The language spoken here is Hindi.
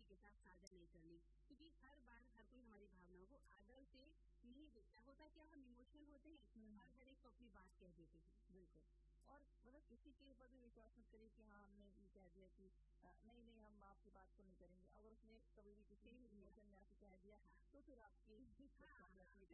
के साथ साझा नहीं करनी, क्योंकि हर बार हर कोई हमारी भावनाओं को आदर से नहीं देखता। होता क्या, हम इमोशनल होते हैं और हर एक को अपनी बात कह देते हैं। बिल्कुल। और मतलब किसी के ऊपर भी विश्वास मत करिए कि हाँ हमने ये कह दिया कि नहीं नहीं हम आपकी बात को नहीं करेंगे। अगर उसने कभी भी किसी इमोशन में आके कह दिया तो फिर आपकी